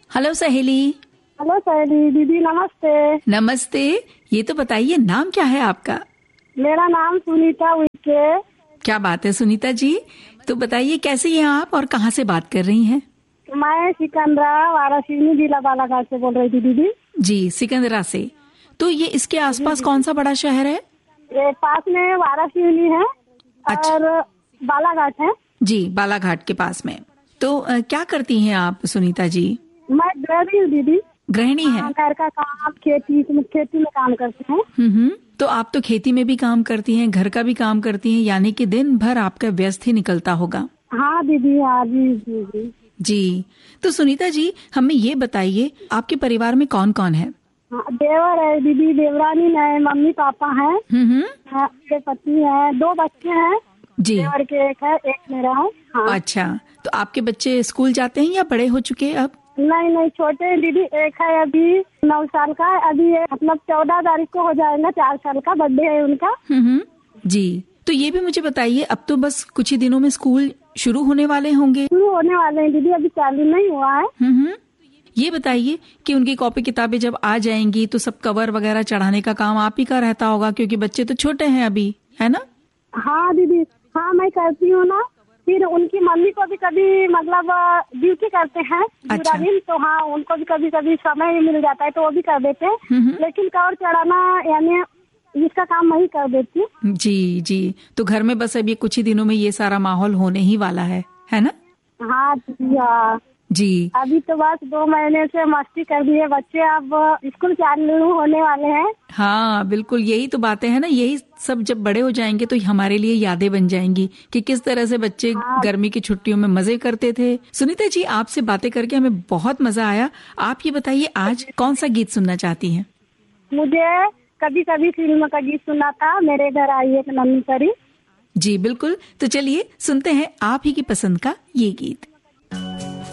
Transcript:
Hello सहेली। Hello सहेली दीदी, नमस्ते। नमस्ते। ये तो बताइए नाम क्या है आपका? मेरा नाम सुनीता उइके। क्या बात है सुनीता जी, तो बताइए कैसे हैं आप और कहाँ से बात कर रही हैं? मैं सिकंदरा वाराणसी जिला बालाघाट से बोल रही थी दीदी। जी, सिकंदरा से। तो ये इसके आसपास कौन सा बड़ा शहर है? ये पास में वाराणसी है अच्छा। और बालाघाट है। जी, बालाघाट के पास में। तो क्या करती हैं आप सुनीता जी? मैं गृहिणी हूँ दीदी। गृहिणी है? घर का काम, खेती में काम करते हैं। तो आप तो खेती में भी काम करती हैं, घर का भी काम करती हैं, यानी कि दिन भर आपका व्यस्त ही निकलता होगा। हाँ दीदी, हाँ जी जी जी। जी, तो सुनीता जी हमें ये बताइए आपके परिवार में कौन कौन है? हाँ, देवर है दीदी, देवरानी है, मम्मी पापा है, मेरे पति है, 2 बच्चे हैं। जी। देवर के एक है, एक मेरा है। हाँ। अच्छा, तो आपके बच्चे स्कूल जाते हैं या बड़े हो चुके हैं अब? नहीं, छोटे हैं दीदी। एक है अभी 9 साल का, अभी मतलब 14 तारीख को हो जाएगा 4 साल का, बर्थडे है उनका। जी, तो ये भी मुझे बताइए, अब तो बस कुछ ही दिनों में स्कूल शुरू होने वाले होंगे। शुरू होने वाले हैं दीदी, अभी चालू नहीं हुआ है। ये बताइए कि उनकी कॉपी किताबें जब आ जाएंगी तो सब कवर वगैरह चढ़ाने का काम आप ही का रहता होगा, क्योंकि बच्चे तो छोटे हैं अभी, है ना? हाँ दीदी, हाँ मैं करती हूँ ना। फिर उनकी मम्मी को भी कभी मतलब ड्यूटी करते हैं पूरा दिन, तो हाँ उनको भी कभी कभी समय मिल जाता है तो वो भी कर देते हैं। लेकिन कवर चढ़ाना यानी इसका काम मैं ही कर देती हूँ। जी जी, तो घर में बस अभी कुछ ही दिनों में ये सारा माहौल होने ही वाला है ना? हाँ दीदी, हाँ जी। अभी तो बस 2 महीने से मस्ती कर दिए बच्चे, अब स्कूल चालू होने वाले हैं। हाँ बिल्कुल, यही तो बातें हैं ना, यही सब जब बड़े हो जाएंगे तो हमारे लिए यादें बन जाएंगी कि किस तरह से बच्चे गर्मी की छुट्टियों में मजे करते थे। सुनीता जी आपसे बातें करके हमें बहुत मजा आया। आप ये बताइए आज कौन सा गीत सुनना चाहती हैं? मुझे कभी कभी फिल्म का गीत सुना था, मेरे घर आई एक नन्ही परी। जी बिल्कुल, तो चलिए सुनते हैं आप ही की पसंद का ये गीत।